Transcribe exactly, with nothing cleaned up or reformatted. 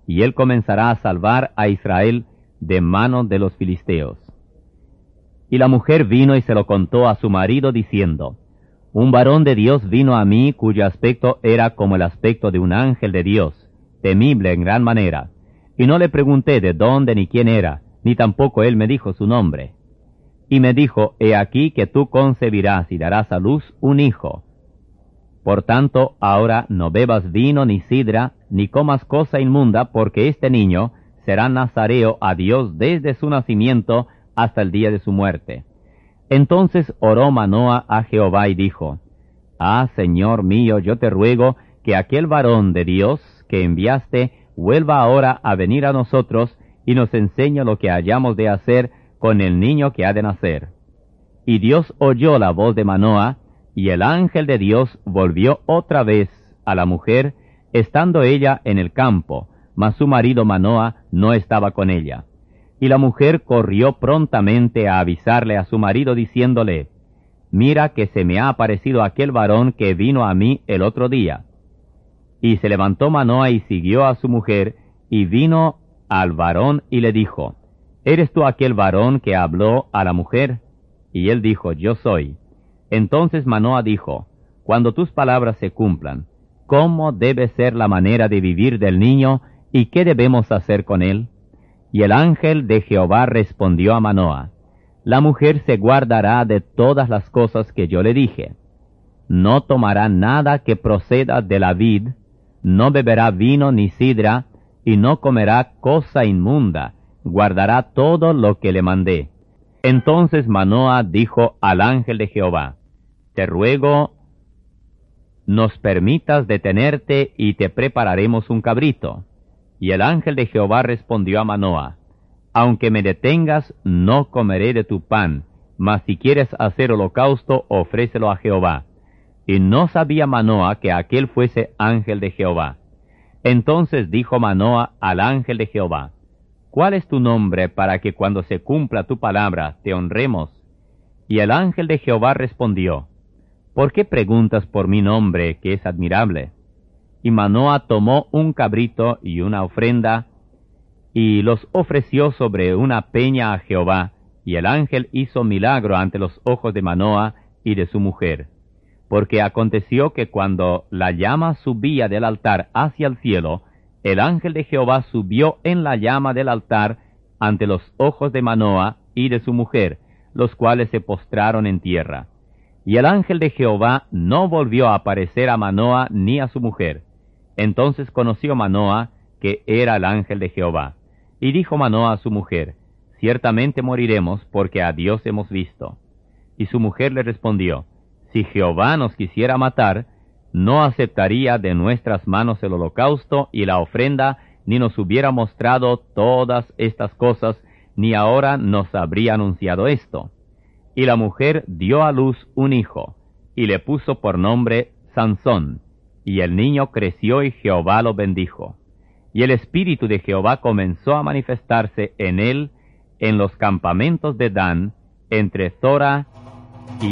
y él comenzará a salvar a Israel de mano de los filisteos. Y la mujer vino y se lo contó a su marido, diciendo, Un varón de Dios vino a mí, cuyo aspecto era como el aspecto de un ángel de Dios, temible en gran manera. Y no le pregunté de dónde ni quién era, ni tampoco él me dijo su nombre. Y me dijo, He aquí que tú concebirás y darás a luz un hijo. Por tanto, ahora no bebas vino ni sidra, ni comas cosa inmunda, porque este niño será nazareo a Dios desde su nacimiento hasta el día de su muerte. Entonces oró Manoah a Jehová y dijo, Ah, Señor mío, yo te ruego que aquel varón de Dios que enviaste vuelva ahora a venir a nosotros y nos enseñe lo que hayamos de hacer con el niño que ha de nacer. Y Dios oyó la voz de Manoah, y el ángel de Dios volvió otra vez a la mujer, estando ella en el campo, mas su marido Manoah no estaba con ella. Y la mujer corrió prontamente a avisarle a su marido, diciéndole, Mira que se me ha aparecido aquel varón que vino a mí el otro día. Y se levantó Manoah y siguió a su mujer, y vino al varón y le dijo, ¿Eres tú aquel varón que habló a la mujer? Y él dijo, Yo soy. Entonces Manoah dijo, Cuando tus palabras se cumplan, ¿cómo debe ser la manera de vivir del niño, y qué debemos hacer con él? Y el ángel de Jehová respondió a Manoah, La mujer se guardará de todas las cosas que yo le dije. No tomará nada que proceda de la vid, no beberá vino ni sidra, y no comerá cosa inmunda, guardará todo lo que le mandé. Entonces Manoah dijo al ángel de Jehová, Te ruego, nos permitas detenerte y te prepararemos un cabrito. Y el ángel de Jehová respondió a Manoah, Aunque me detengas, no comeré de tu pan, mas si quieres hacer holocausto, ofrécelo a Jehová. Y no sabía Manoah que aquel fuese ángel de Jehová. Entonces dijo Manoah al ángel de Jehová, ¿Cuál es tu nombre para que cuando se cumpla tu palabra te honremos? Y el ángel de Jehová respondió, ¿Por qué preguntas por mi nombre, que es admirable? Y Manoah tomó un cabrito y una ofrenda, y los ofreció sobre una peña a Jehová, y el ángel hizo milagro ante los ojos de Manoah y de su mujer. Porque aconteció que cuando la llama subía del altar hacia el cielo, el ángel de Jehová subió en la llama del altar ante los ojos de Manoah y de su mujer, los cuales se postraron en tierra. Y el ángel de Jehová no volvió a aparecer a Manoah ni a su mujer. Entonces conoció Manoah que era el ángel de Jehová. Y dijo Manoah a su mujer, Ciertamente moriremos, porque a Dios hemos visto. Y su mujer le respondió, Si Jehová nos quisiera matar, no aceptaría de nuestras manos el holocausto y la ofrenda, ni nos hubiera mostrado todas estas cosas, ni ahora nos habría anunciado esto. Y la mujer dio a luz un hijo, y le puso por nombre Sansón, y el niño creció y Jehová lo bendijo. Y el espíritu de Jehová comenzó a manifestarse en él, en los campamentos de Dan, entre Zora